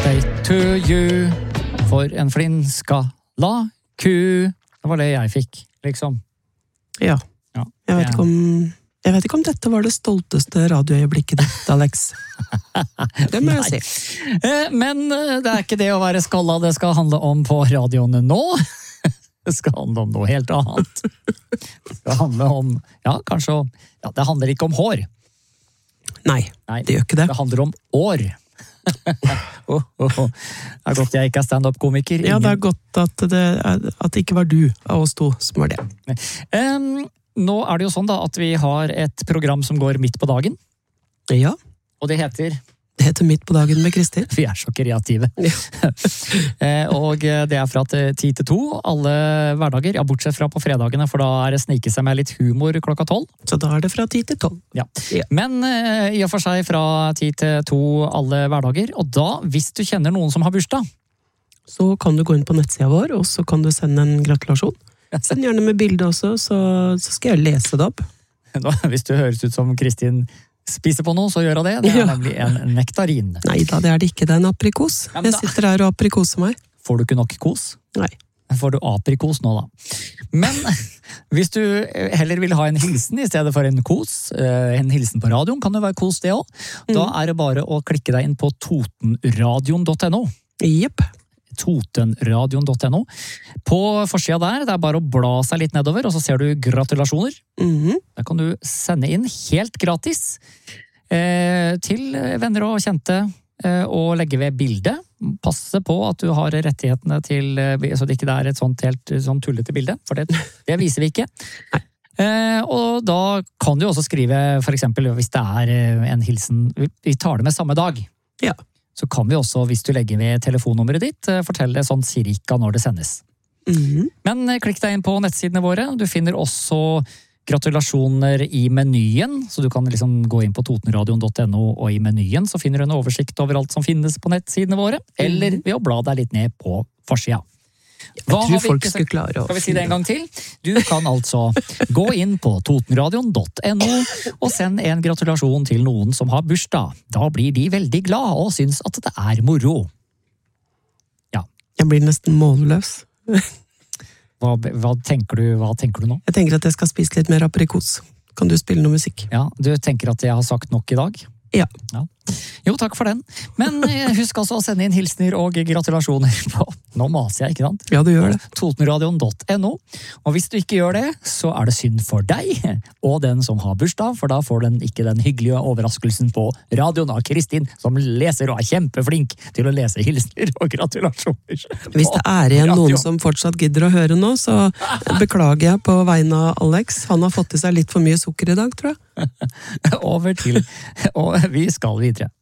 birthday to you. For en flinskalla ku. Det var det jeg fikk, liksom. Ja. Jeg vet ikke om dette var det stolteste radioøyeblikket ditt, Alex. Det må jeg si. Men det er ikke det å være skalla det skal handle om på radioene nå. Det skal handle om noe helt annet. Det skal handle om, kanskje, det handler ikke om hår. Nei, det gjør ikke det. Det handler om år. Det er godt jeg ikke er stand-up-komiker. Ja, det er godt at det ikke var du av oss to som var det. Nå er det jo sånn da at vi har et program som går midt på dagen. Ja. Og det heter... Det heter Midt på dagen med Kristin. Vi er så kreative. Ja. Og det er fra 10 til 2 alle hverdager, bortsett fra på fredagene, for da er det snike seg med litt humor klokka 12. Så da er det fra 10 til 12. Ja. Men i og for seg fra 10 til 2 alle hverdager, og da, hvis du kjenner noen som har bursdag, så kan du gå inn på nettsida vår, og så kan du sende en gratulasjon. Send gjerne med bilde også, så skal jeg lese det opp. Hvis du høres ut som Kristin spiser på noe, så gjør hun det. Det er nemlig en nektarin. Neida, det er det ikke. Det er en aprikos. Jeg sitter her og aprikoser meg. Får du ikke nok kos? Nei. Får du aprikos nå, da. Men hvis du heller vil ha en hilsen i stedet for en kos, en hilsen på radioen, kan det være kos det også. Da er det bare å klikke deg inn på totenradion.no. Jepp. totenradion.no. På forsida der, det er bare å bla seg litt nedover, og så ser du gratulasjoner. Der kan du sende inn helt gratis til venner og kjente, og legge ved bilde. Passe på at du har rettighetene til, så det ikke er et sånt helt sånn tullete bilde, for det viser vi ikke. Og da kan du også skrive, for eksempel, hvis det er en hilsen, vi tar det med samme dag. Ja. Så kan vi også, hvis du legger ved telefonnummeret ditt, fortelle sånn cirka når det sendes. Men klikk deg inn på nettsidene våre. Du finner også gratulasjoner i menyen, så du kan liksom gå inn på totenradion.no, og i menyen så finner du en oversikt over alt som finnes på nettsidene våre, eller ved å bla deg litt ned på forsida. Jeg tror folk skulle klare å... Skal vi si det en gang til? Du kan altså gå inn på totenradion.no og send en gratulasjon til noen som har bursdag. Da blir de veldig glad og syns at det er moro. Ja. Jeg blir nesten målløs. Hva tenker du nå? Jeg tenker at jeg skal spise litt mer aprikos. Kan du spille noe musikk? Ja, du tenker at jeg har sagt nok i dag? Ja. Jo, takk for den. Men husk altså å sende inn hilsner og gratulasjoner på, nå maser jeg, ikke sant? Ja, du gjør det. Totenradion.no. Og hvis du ikke gjør det, så er det synd for deg og den som har bursdag, for da får den ikke den hyggelige overraskelsen på radioen av Kristin, som leser og er kjempeflink til å lese hilsner og gratulasjoner. Hvis det er igjen noen som fortsatt gidder å høre nå, så beklager jeg på vegne av Alex. Han har fått i seg litt for mye sukker i dag, tror jeg. Over til, og vi skal videre.